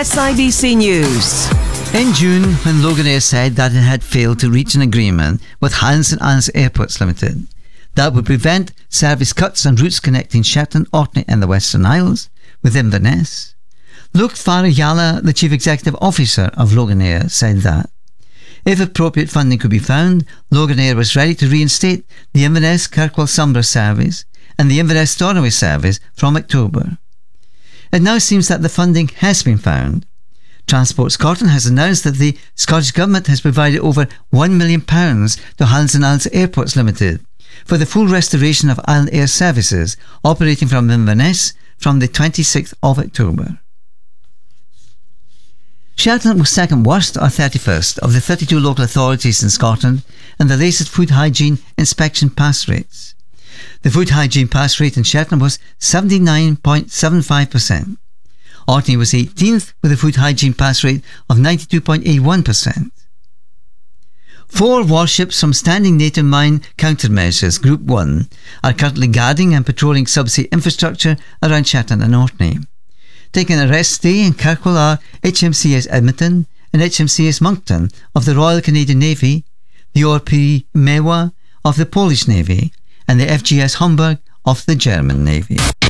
SIBC News. In June, when Loganair said that it had failed to reach an agreement with Highland St Anne's Airports Limited that would prevent service cuts on routes connecting Shetland, Orkney and the Western Isles with Inverness, Luke Farayala, the Chief Executive Officer of Loganair, said that if appropriate funding could be found, Loganair was ready to reinstate the Inverness-Kirkwall-Sombra service and the Inverness-Stornoway service from October. It now seems that the funding has been found. Transport Scotland has announced that the Scottish Government has provided over £1 million to Highland St Anne's Airports Limited for the full restoration of Island Air services operating from Inverness from the 26th of October. Shetland was second worst or 31st of the 32 local authorities in Scotland in the latest food hygiene inspection pass rates. The food hygiene pass rate in Shetland was 79.75%. Orkney was 18th with a food hygiene pass rate of 92.81%. 4 warships from Standing Native Mine Countermeasures Group 1 are currently guarding and patrolling subsea infrastructure around Shetland and Orkney. Taking a rest stay in Kirkwall are HMCS Edmonton and HMCS Moncton of the Royal Canadian Navy, the ORP Mewa of the Polish Navy, and the FGS Hamburg of the German Navy.